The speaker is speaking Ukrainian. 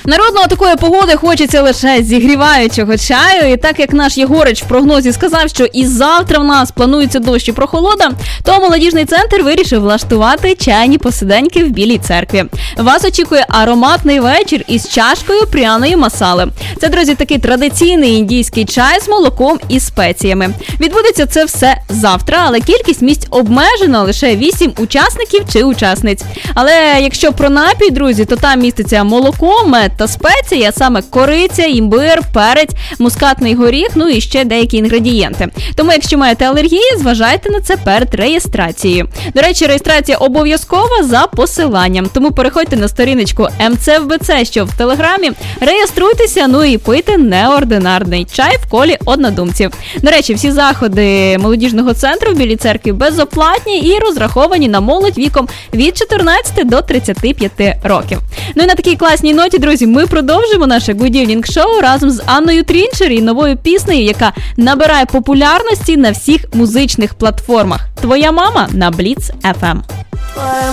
Народного такої погоди хочеться лише зігріваючого чаю. І так як наш Єгорич в прогнозі сказав, що і завтра в нас планується дощ і прохолода, то молодіжний центр вирішив влаштувати чайні посиденьки в Білій церкві. Вас очікує ароматний вечір із чашкою пряної масали. Це, друзі, такий традиційний індійський чай з молоком і спеціями. Відбудеться це все завтра, але кількість місць обмежена, лише 8 учасників чи учасниць. Але якщо про напій, друзі, то там міститься молоко, мед та спеції, а саме кориця, імбир, перець, мускатний горіх, ну і ще деякі інгредієнти. Тому, якщо маєте алергії, зважайте на це перед реєстрацією. До речі, реєстрація обов'язкова за посиланням, тому переходьте на сторіночку МЦФБЦ, що в Телеграмі, реєструйтеся, ну і пийте неординарний чай в колі однодумців. До речі, всі заходи молодіжного центру в Білій церкві безоплатні і розраховані на молодь віком від 14 до 35 років. Ну і на такій класній ноті, друзі, ми продовжимо наше Good Evening Show разом з Анною Трінчер і новою піснею, яка набирає популярності на всіх музичних платформах. «Твоя мама» на Blitz FM.